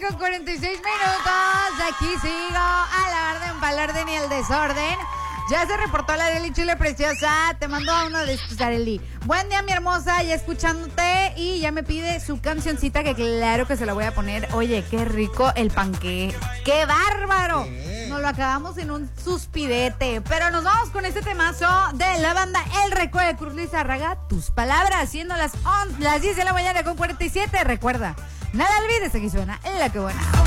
con 46 minutos. Aquí sigo al orden, para el orden y el desorden. Ya se reportó la Arely Chule Preciosa. Te mando a uno de estos, Arely. Buen día, mi hermosa, ya escuchándote. Y ya me pide su cancioncita, que claro que se la voy a poner. Oye, qué rico el panqué. ¡Qué bárbaro! Nos lo acabamos en un suspirete. Pero nos vamos con este temazo de la banda El Recodo de Cruz Luis Arraga. Tus palabras, siendo las 10 de la mañana con 47. Recuerda, nada olvides, aquí suena La Que Buena.